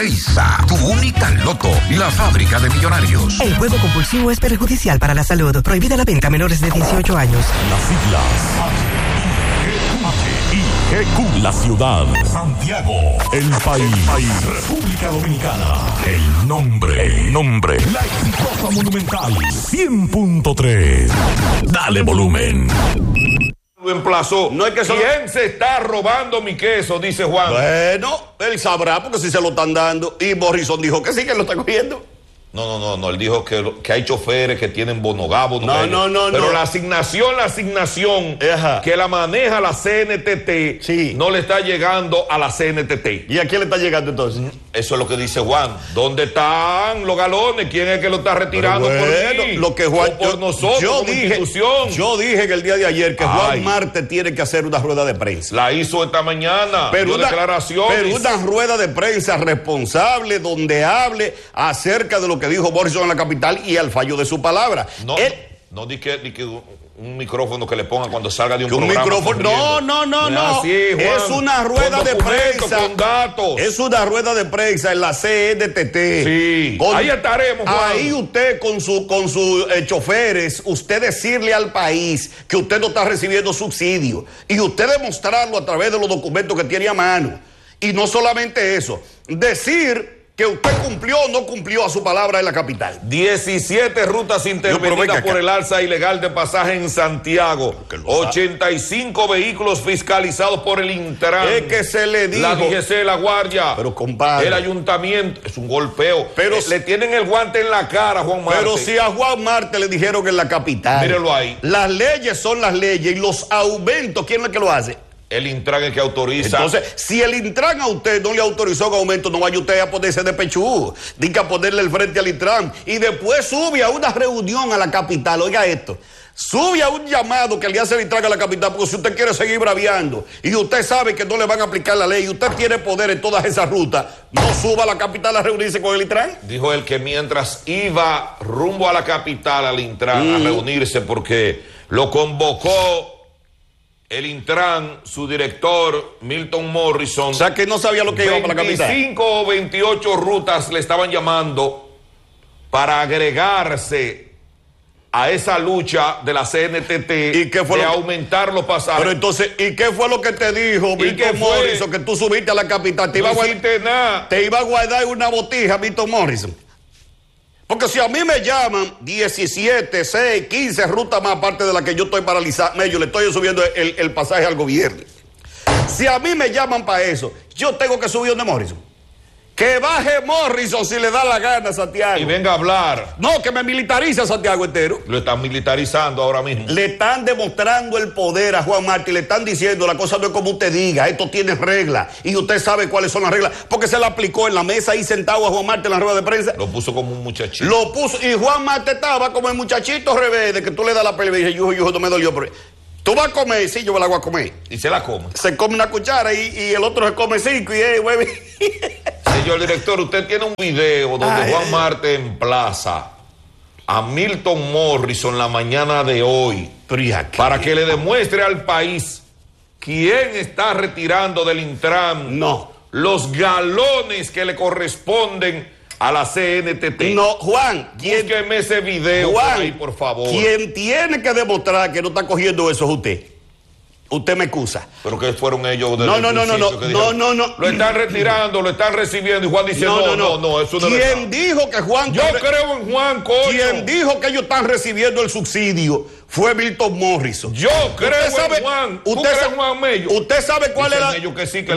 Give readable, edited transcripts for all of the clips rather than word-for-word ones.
Leisa, tu única loto y la fábrica de millonarios. El juego compulsivo es perjudicial para la salud. Prohibida la venta a menores de 18 años. Las siglas HIGQ, la ciudad, Santiago, el país, República Dominicana, el nombre, la exitosa Monumental 100.3. Dale volumen. Lo emplazó. No es que ¿Quién se está robando mi queso? Dice Juan. Bueno, él sabrá porque si se lo están dando. Y Morrison dijo que sí, que lo está cogiendo. No. Él dijo que hay choferes que tienen bonogabo. No. Pero la asignación Ajá. que la maneja la CNTT, sí, no le está llegando a la CNTT. ¿Y a quién le está llegando entonces? Eso es lo que dice Juan. ¿Dónde están los galones? ¿Quién es que lo está retirando por mí? Lo que Juan, por nosotros como institución. Yo dije en el día de ayer que Juan Marte tiene que hacer una rueda de prensa. La hizo esta mañana. Pero una rueda de prensa responsable donde hable acerca de lo que dijo Morrison en la capital y al fallo de su palabra. No di que un micrófono que le ponga cuando salga de un programa. Un micrófono. No. Así, Juan, es una rueda de prensa. Con datos. Es una rueda de prensa en la CNTT. Sí. Ahí estaremos, Juan. Ahí usted con sus choferes, usted decirle al país que usted no está recibiendo subsidio. Y usted demostrarlo a través de los documentos que tiene a mano. Y no solamente eso, decir que usted cumplió o no cumplió a su palabra en la capital. 17 rutas intervenidas por el alza ilegal de pasaje en Santiago. 85 vehículos fiscalizados por el Intran. Es que se le dijo. La DGC, la Guardia. Pero compadre. El ayuntamiento. Es un golpeo. Pero le tienen el guante en la cara a Juan Marte. Pero si a Juan Marte le dijeron en la capital. Mírelo ahí. Las leyes son las leyes y los aumentos, ¿quién es el que lo hace? El Intran es que autoriza. Entonces, si el Intran a usted no le autorizó un aumento, no vaya usted a ponerse de pechú, diga a ponerle el frente al Intran y después sube a una reunión a la capital. Oiga esto, sube a un llamado que le hace el Intran a la capital, porque si usted quiere seguir braviando y usted sabe que no le van a aplicar la ley y usted tiene poder en todas esas rutas, no suba a la capital a reunirse con el Intran. Dijo él que mientras iba rumbo a la capital al Intran a reunirse, porque lo convocó el Intran, su director, Milton Morrison. O sea, que no sabía lo que iba para la capital. 25 o 28 rutas le estaban llamando para agregarse a esa lucha de la CNTT. ¿Y qué fue de aumentar los pasajes? Pero entonces, ¿y qué fue lo que te dijo Milton Morrison? Que tú subiste a la capital. Te iba a guardar una botija, Milton Morrison. Porque si a mí me llaman 17, 6, 15 rutas más aparte de la que yo estoy paralizado, yo le estoy subiendo el pasaje al gobierno. Si a mí me llaman para eso, yo tengo que subir donde Morrison. Que baje Morrison si le da la gana, Santiago. Y venga a hablar. No, que me militariza Santiago entero. Lo están militarizando ahora mismo. Le están demostrando el poder a Juan Marte y le están diciendo la cosa no es como usted diga, esto tiene reglas y usted sabe cuáles son las reglas, porque se la aplicó en la mesa ahí sentado a Juan Marte en la rueda de prensa. Lo puso como un muchachito. Lo puso y Juan Marte estaba como el muchachito rebelde que tú le das la pelea y dice, yo no me dolió, pero tú vas a comer, sí, yo me la voy a comer. Y se la come. Se come una cuchara y el otro se come 5 y hueve. Señor director, usted tiene un video donde Juan Marte emplaza a Milton Morrison la mañana de hoy para que le demuestre al país quién está retirando del Intran los galones que le corresponden a la CNTT. No, Juan. Búsqueme ese video Juan, por ahí, por favor. Quien tiene que demostrar que no está cogiendo eso es usted. Usted me excusa. Pero que fueron ellos No. Lo están retirando, lo están recibiendo. Y Juan dice, no, eso no es verdad. ¿Quién dijo que Juan... Yo creo en Juan, coño. Quien dijo que ellos están recibiendo el subsidio fue Milton Morrison. Yo creo en Juan. ¿Tú crees en Juan Mello? ¿Usted sabe cuál era? Mello que sí, que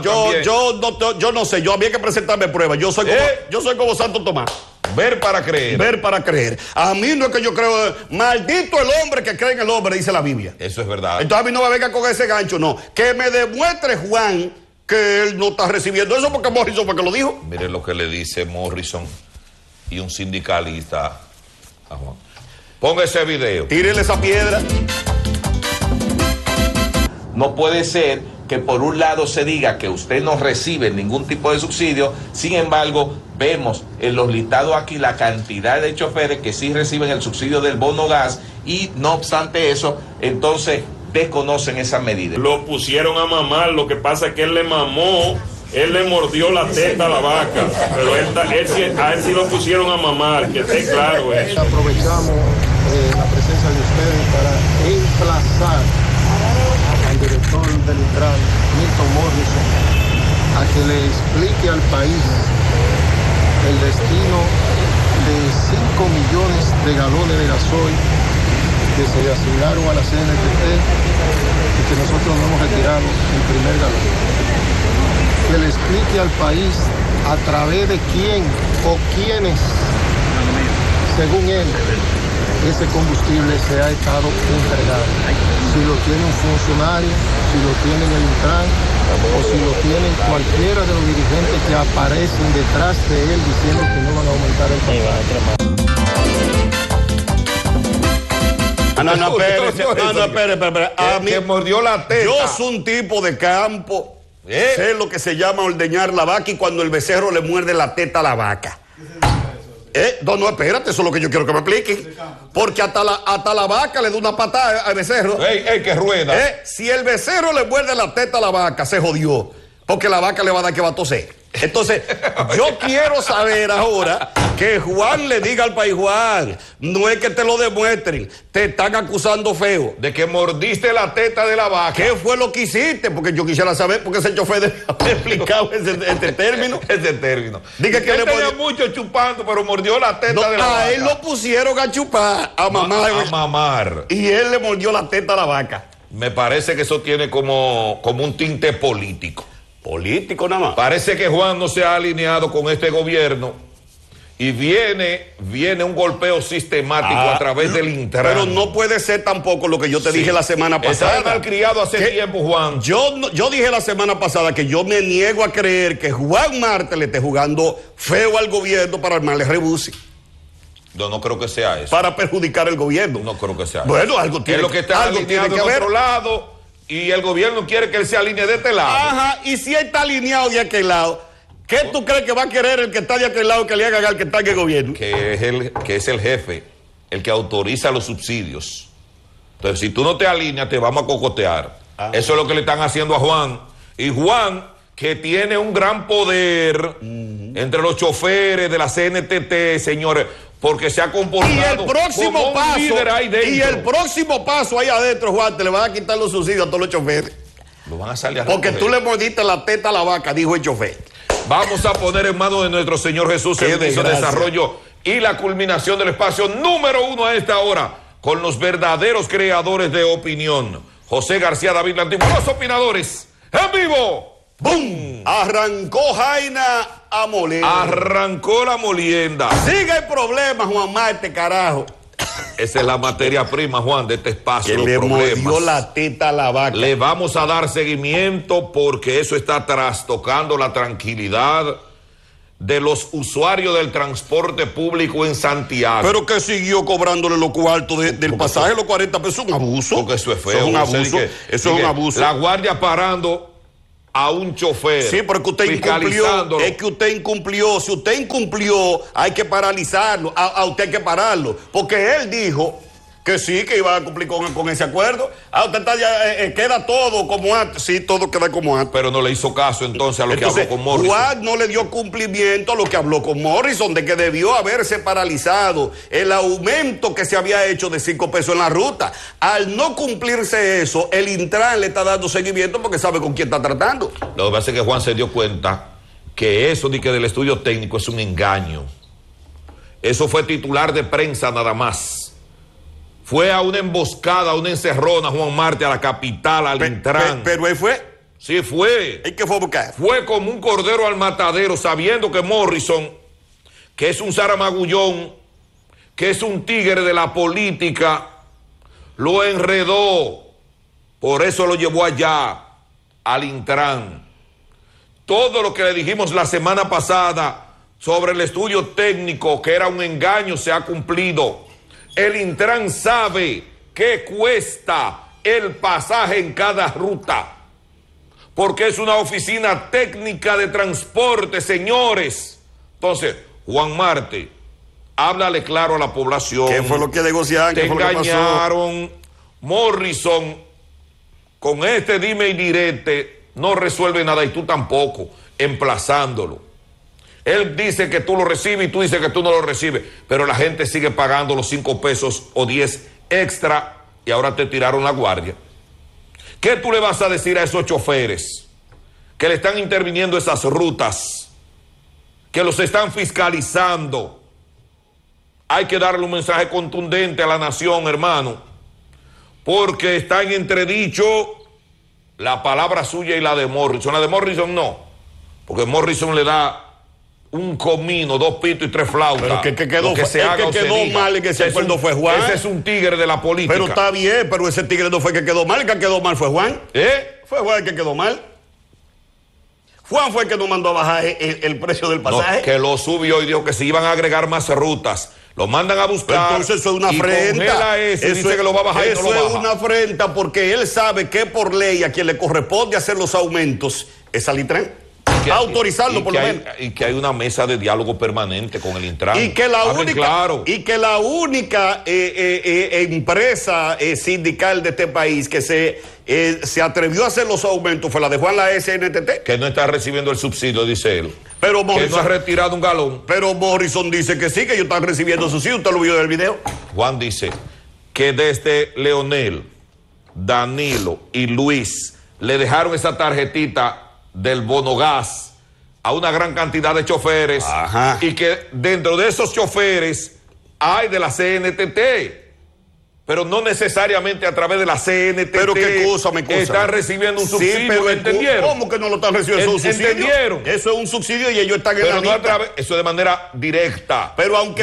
yo no sé. Yo había que presentarme pruebas. Yo soy como Santo Tomás. Ver para creer. Ver para creer. A mí no es que yo creo. Maldito el hombre que cree en el hombre, dice la Biblia. Eso es verdad. Entonces a mí no me venga con ese gancho, no. Que me demuestre Juan que él no está recibiendo eso porque Morrison fue que lo dijo. Mire lo que le dice Morrison y un sindicalista a Juan. Ponga ese video. Tírele esa piedra. No puede ser que por un lado se diga que usted no recibe ningún tipo de subsidio, sin embargo, vemos en los listados aquí la cantidad de choferes que sí reciben el subsidio del bono gas y no obstante eso, entonces desconocen esa medida. Lo pusieron a mamar, lo que pasa es que él le mamó Él le mordió la teta a la vaca, pero a él sí lo pusieron a mamar, que esté claro eso. Aprovechamos la presencia de ustedes para emplazar al director del Intran, Milton Morrison, a que le explique al país el destino de 5 millones de galones de gasoil que se le asignaron a la CNTT y que nosotros no hemos retirado el primer galón. Que le explique al país a través de quién o quiénes, según él, ese combustible se ha estado entregando. Si lo tiene un funcionario, si lo tiene el Intran, o si lo tienen cualquiera de los dirigentes que aparecen detrás de él diciendo que no van a aumentar el espere. A mí, que mordió la teta. Yo soy un tipo de campo, sé lo que se llama ordeñar la vaca y cuando el becerro le muerde la teta a la vaca. No, espérate, eso es lo que yo quiero que me expliquen. Porque hasta la vaca le da una patada al becerro. Que rueda. Si el becerro le muerde la teta a la vaca, se jodió. Porque la vaca le va a dar que va a toser. Entonces, yo quiero saber ahora que Juan le diga al país, Juan, no es que te lo demuestren, te están acusando feo. De que mordiste la teta de la vaca. ¿Qué fue lo que hiciste? Porque yo quisiera saber por qué ese chofer debe haber explicado ese término. Ese término. Diga que él le tenía mucho chupando, pero mordió la teta de la vaca. A él lo pusieron a chupar, a mamar. A mamar. Y él le mordió la teta a la vaca. Me parece que eso tiene como un tinte político. Político nada más. Parece que Juan no se ha alineado con este gobierno y viene un golpeo sistemático a través del Intran. Pero no puede ser tampoco lo que yo te dije la semana pasada. Está malcriado hace tiempo, Juan. Yo dije la semana pasada que yo me niego a creer que Juan Marte le esté jugando feo al gobierno para armarle rebusi. No creo que sea eso. Para perjudicar al gobierno. No creo que sea eso. Bueno, algo tiene es lo que está alineado en otro lado. Y el gobierno quiere que él se alinee de este lado. Ajá, y si él está alineado de aquel lado, ¿qué tú crees que va a querer el que está de aquel lado que le haga al que está en el gobierno? Que es el jefe, el que autoriza los subsidios. Entonces, si tú no te alineas, te vamos a cocotear. Eso es lo que le están haciendo a Juan. Y Juan, que tiene un gran poder entre los choferes de la CNTT, señores, porque se ha comportado y el próximo como un líder ahí dentro. Y el próximo paso ahí adentro, Juan, te le van a quitar los subsidios a todos los choferes. Lo van a salir a porque tú le mordiste la teta a la vaca, dijo el chofer. Vamos a poner en manos de nuestro Señor Jesús el desarrollo y la culminación del espacio número 1 a esta hora, con los verdaderos creadores de opinión. José García, David Lantín, los opinadores, en vivo. ¡Bum! Arrancó Jaina a moler. Arrancó la molienda. Sigue el problema, Juan Marte, carajo. Esa es la materia prima, Juan, de este espacio. Que le mordió la teta a la vaca. Le vamos a dar seguimiento porque eso está trastocando la tranquilidad de los usuarios del transporte público en Santiago. Pero que siguió cobrándole los cuartos del pasaje, los 40 pesos, un abuso. Porque eso es feo. Eso es un abuso. Eso es un abuso. La guardia parando a un chofer. Sí, pero que usted incumplió. Es que usted incumplió. Si usted incumplió, hay que paralizarlo. A usted hay que pararlo. Porque él dijo que sí, que iba a cumplir con ese acuerdo. Usted está ya, queda todo como antes. Sí, todo queda como antes. Pero no le hizo caso entonces a lo que habló con Morrison. Juan no le dio cumplimiento a lo que habló con Morrison, de que debió haberse paralizado el aumento que se había hecho de 5 pesos en la ruta. Al no cumplirse eso, el Intran le está dando seguimiento porque sabe con quién está tratando. Lo que pasa es que Juan se dio cuenta que eso de que del estudio técnico es un engaño. Eso fue titular de prensa nada más. Fue a una emboscada, a una encerrona, Juan Marte, a la capital, al Intran. Pero él fue. Sí, fue. ¿Y qué fue a buscar? Fue como un cordero al matadero, sabiendo que Morrison, que es un zaramagullón, que es un tigre de la política, lo enredó. Por eso lo llevó allá, al Intran. Todo lo que le dijimos la semana pasada sobre el estudio técnico, que era un engaño, se ha cumplido. El Intran sabe qué cuesta el pasaje en cada ruta, porque es una oficina técnica de transporte, señores. Entonces, Juan Marte, háblale claro a la población. ¿Qué fue lo que negociaron? Te engañaron. Morrison, con este dime y direte, no resuelve nada y tú tampoco. emplazándolo. Él dice que tú lo recibes y tú dices que tú no lo recibes, pero la gente sigue pagando los 5 pesos o 10 extra y ahora te tiraron la guardia. ¿Qué tú le vas a decir a esos choferes que le están interviniendo esas rutas, que los están fiscalizando? Hay que darle un mensaje contundente a la nación, hermano, porque está en entredicho la palabra suya y la de Morrison. La de Morrison no, porque Morrison le da un comino, 2 pitos y 3 flautas. Pero que quedó, que se haga que quedó mal en ese acuerdo fue Juan. Ese es un tigre de la política. Pero está bien, pero ese tigre no fue que quedó mal. El que quedó mal fue Juan. Fue Juan el que quedó mal. Juan fue el que nos mandó a bajar el precio del pasaje. No, que lo subió y dijo que se iban a agregar más rutas. Lo mandan a buscar. Entonces eso es una afrenta. Eso dice que lo va a bajar y no lo baja. Eso es una afrenta porque él sabe que por ley a quien le corresponde hacer los aumentos es al Intran. Autorizarlo por lo menos. Y que hay una mesa de diálogo permanente con el Intran. Y que la única empresa sindical de este país que se atrevió a hacer los aumentos fue la de Juan, la SNTT. Que no está recibiendo el subsidio, dice él. Pero Morrison, que no ha retirado un galón. Pero Morrison dice que sí, que ellos están recibiendo subsidio. ¿Usted lo vio del video? Juan dice que desde Leonel, Danilo y Luis le dejaron esa tarjetita del bono gas a una gran cantidad de choferes. Ajá. Y que dentro de esos choferes hay de la CNTT, pero no necesariamente a través de la CNTT. Pero qué cosa, están recibiendo un subsidio, sí, pero ¿entendieron? ¿Cómo que no lo están recibiendo? ¿Es un subsidio? ¿Entendieron? Eso es un subsidio y ellos están en pero la no a través, eso es de manera directa. Pero aunque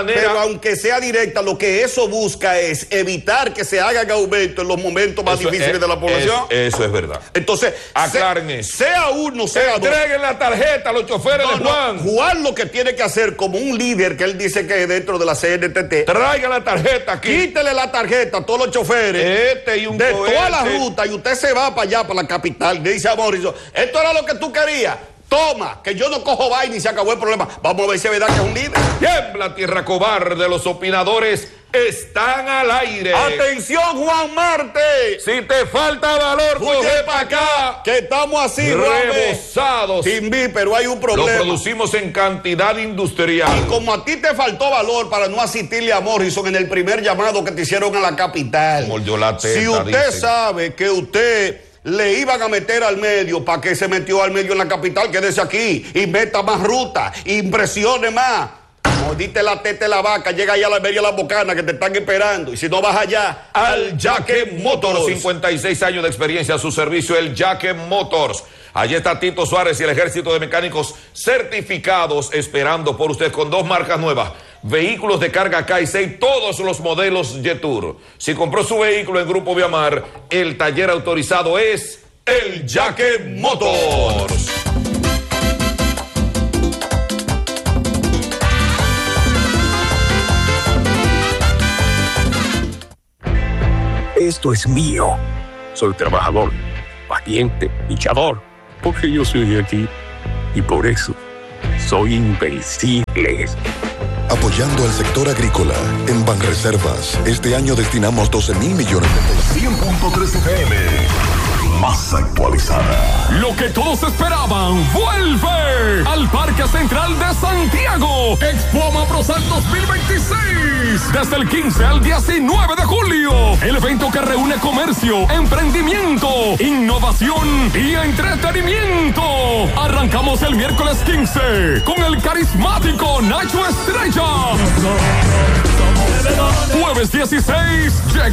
sea directa, lo que eso busca es evitar que se hagan aumentos en los momentos más difíciles de la población. Eso es verdad. Entonces, aclaren eso. Sea uno, sea dos. Entreguen la tarjeta a los choferes de Juan. Juan lo que tiene que hacer como un líder que él dice que es dentro de la CNTT. Traigan la tarjeta aquí. Quítele la tarjeta a todos los choferes de toda la ruta y usted se va para allá, para la capital. Le dice a Morrison, esto era lo que tú querías. Toma, que yo no cojo vaina y se acabó el problema. Vamos a ver si es verdad que es un líder. Tiembla tierra cobarde, los opinadores están al aire. Atención, Juan Marte. Si te falta valor, coge para acá. Que estamos así, rebosados. Timbi, pero hay un problema. Lo producimos en cantidad industrial. Y como a ti te faltó valor para no asistirle a Morrison en el primer llamado que te hicieron a la capital. Mordió la teta, si usted sabe que usted le iban a meter al medio, ¿para qué se metió al medio en la capital? Quédese aquí y meta más ruta, impresione más. Mordiste la teta de la vaca, llega allá a la media de la bocana que te están esperando. Y si no vas allá, al Jaque Motors. 56 años de experiencia a su servicio, el Jaque Motors. Allí está Tito Suárez y el ejército de mecánicos certificados esperando por usted con 2 marcas nuevas. Vehículos de carga K6, todos los modelos Jetour. Si compró su vehículo en Grupo Viamar, el taller autorizado es el Jaque Motors. Esto es mío. Soy trabajador, valiente, luchador, porque yo soy de aquí y por eso soy invencible. Apoyando al sector agrícola, en Banreservas, este año destinamos 12,000 millones de pesos. 100.3 FM, más actualizada. Lo que todos esperaban, vuelve al Parque Central de Santiago. Expo Amaprozal 2026. Desde el 15 al 19 de julio. El evento que reúne comercio, emprendimiento, innovación y entretenimiento. Arrancamos el miércoles 15 con el carismático Nacho Estrella. Jueves 16 llega